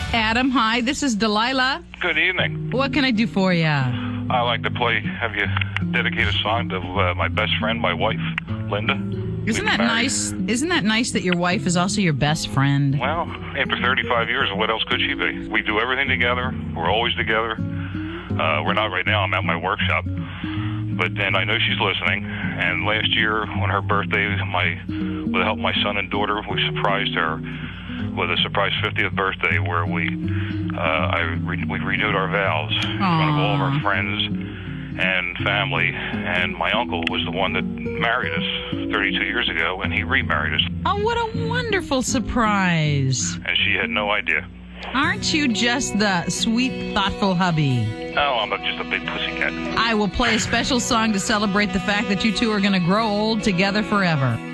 Adam, hi. This is Delilah. Good evening. What can I do for you? I like to have you dedicate a song to my best friend, my wife, Linda. Isn't that nice? Isn't that nice that your wife is also your best friend? Well, after 35 years, what else could she be? We do everything together. We're always together. We're not right now. I'm at my workshop. But then I know she's listening. And last year, on her birthday, with the help of my son and daughter, we surprised her with a surprise 50th birthday where we renewed our vows in front of all of our friends and family. And my uncle was the one that married us 32 years ago, and he remarried us. Oh, what a wonderful surprise. And she had no idea. Aren't you just the sweet, thoughtful hubby? No, I'm just a big pussycat. I will play a special song to celebrate the fact that you two are going to grow old together forever.